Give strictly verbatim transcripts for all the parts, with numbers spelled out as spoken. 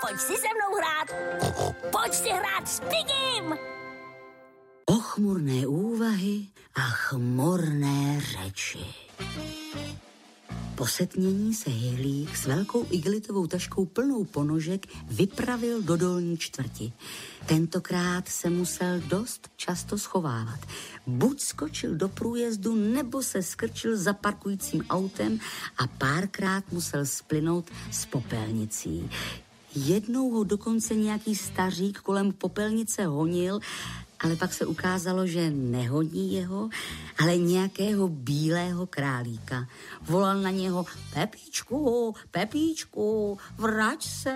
Pojď si se mnou hrát. Pojď si hrát s Pigim. Pochmurné úvahy a chmurné řeči. Po setmění se Hejlík s velkou igelitovou taškou plnou ponožek vypravil do dolní čtvrti. Tentokrát se musel dost často schovávat. Buď skočil do průjezdu, nebo se skrčil za parkujícím autem a párkrát musel splynout s popelnicí. Jednou ho dokonce nějaký stařík kolem popelnice honil, ale pak se ukázalo, že nehoní jeho, ale nějakého bílého králíka. Volal na něho: Pepíčku, Pepíčku, vrať se.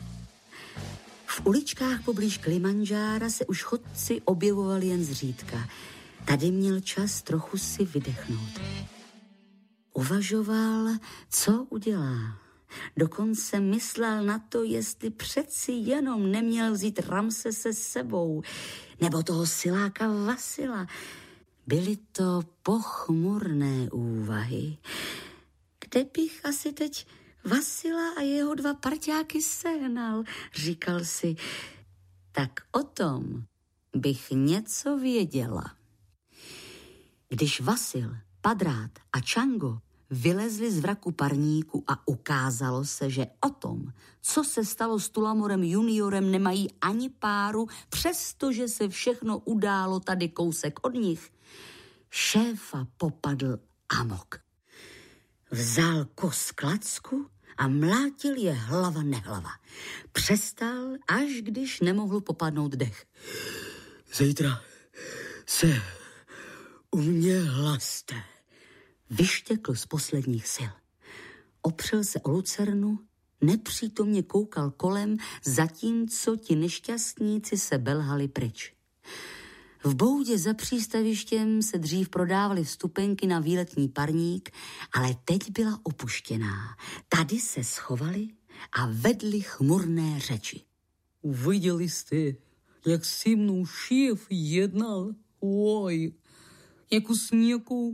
V uličkách poblíž Kilimanjára se už chodci objevovali jen zřídka. Tady měl čas trochu si vydechnout. Uvažoval, co udělá. Dokonce myslel na to, jestli přeci jenom neměl vzít Ramsese s sebou, nebo toho siláka Vasila. Byly to pochmurné úvahy. Kde bych asi teď Vasila a jeho dva parťáky sehnal, říkal si. Tak o tom bych něco věděla. Když Vasil, Padrát a Čango vylezli z vraku parníku a ukázalo se, že o tom, co se stalo s Tulamorem juniorem, nemají ani páru, přestože se všechno událo tady kousek od nich, šéfa popadl amok. Vzal kus klacku a mlátil je hlava nehlava. Přestal, až když nemohl popadnout dech. Zítra se u mě hlaste, vyštěkl z posledních sil. Opřel se o lucernu, nepřítomně koukal kolem, zatímco ti nešťastníci se belhali pryč. V boudě za přístavištěm se dřív prodávaly vstupenky na výletní parník, ale teď byla opuštěná. Tady se schovali a vedli chmurné řeči. Viděli jste, jak se mnou šéf jednal? Oj, jako s nějakou